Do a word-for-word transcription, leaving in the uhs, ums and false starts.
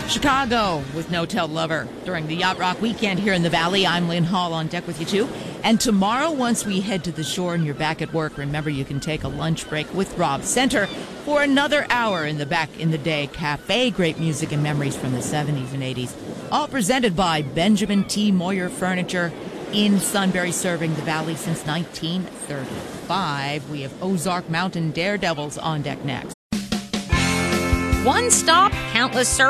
Chicago with No Tailed Lover during the Yacht Rock weekend here in the Valley. I'm Lynn Hall on deck with you, too. And tomorrow, once we head to the shore and you're back at work, remember you can take a lunch break with Rob Center for another hour in the Back in the Day Cafe. Great music and memories from the seventies and eighties. All presented by Benjamin T. Moyer Furniture in Sunbury, serving the Valley since nineteen thirty-five. We have Ozark Mountain Daredevils on deck next. One stop, countless services.